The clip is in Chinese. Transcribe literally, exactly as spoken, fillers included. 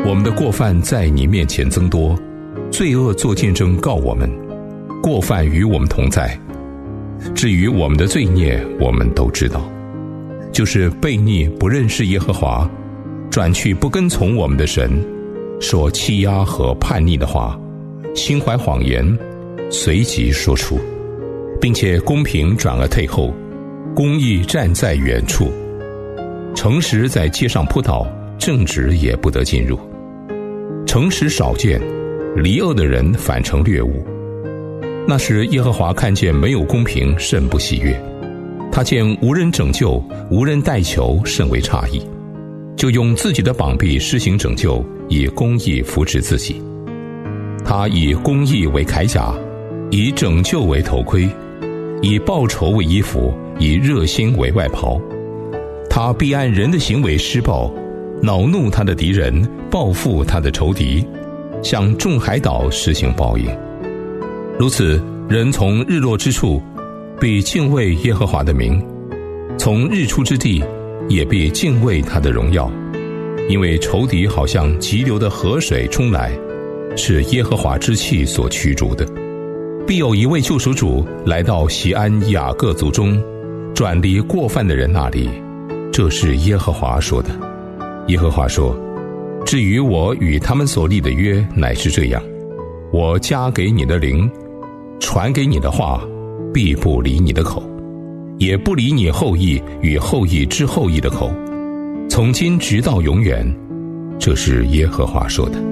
我们的过犯在你面前增多，罪恶做见证告我们，过犯与我们同在。至于我们的罪孽，我们都知道，就是悖逆不认识耶和华，转去不跟从我们的神，说欺压和叛逆的话，心怀谎言，随即说出，并且公平转而退后，公义站在远处，诚实在街上扑倒，正直也不得进入。诚实少见，离恶的人反成掠物。那时耶和华看见没有公平，甚不喜悦，他见无人拯救，无人代求，甚为诧异，就用自己的膀臂施行拯救，以公义扶持自己。他以公义为铠甲，以拯救为头盔，以报仇为衣服，以热心为外袍。他必按人的行为施报，恼怒他的敌人，报复他的仇敌，向众海岛施行报应。如此，人从日落之处必敬畏耶和华的名，从日出之地也必敬畏他的荣耀。因为仇敌好像急流的河水冲来，是耶和华之气所驱逐的。必有一位救赎主来到锡安雅各族中，转离过犯的人那里，这是耶和华说的。耶和华说，至于我与他们所立的约，乃是这样，我加给你的灵，传给你的话，必不离你的口，也不离你后裔与后裔之后裔的口，从今直到永远，这是耶和华说的。